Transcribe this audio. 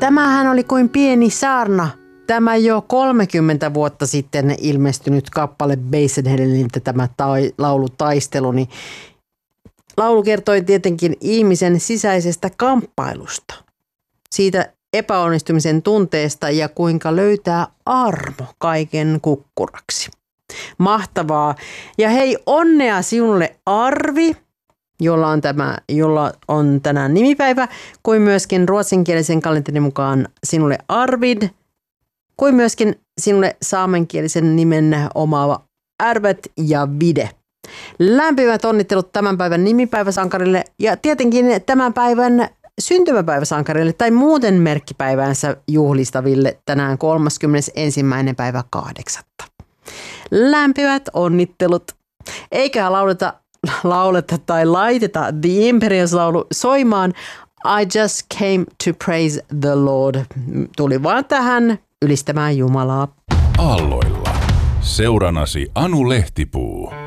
Tämähän oli kuin pieni saarna. Tämä jo 30 vuotta sitten ilmestynyt kappale Basenheadiltä, tämä laulutaistelu, niin laulu kertoi tietenkin ihmisen sisäisestä kamppailusta, siitä epäonnistumisen tunteesta ja kuinka löytää armo kaiken kukkuraksi. Mahtavaa. Ja hei, onnea sinulle Arvi, jolla on tänään nimipäivä, kuin myöskin ruotsinkielisen kalenterin mukaan sinulle Arvid, kuin myöskin sinulle saamenkielisen nimen omaava Arvet ja Vide. Lämpimät onnittelut tämän päivän nimipäiväsankarille ja tietenkin tämän päivän syntymäpäiväsankarille tai muuten merkkipäiväänsä juhlistaville tänään 31.8. Lämpimät onnittelut. Eikä lauleta tai laiteta The Imperials-laulu soimaan. I just came to praise the Lord. Tuli vaan tähän ylistämään Jumalaa. Aalloilla. Seuranasi Anu Lehtipuu.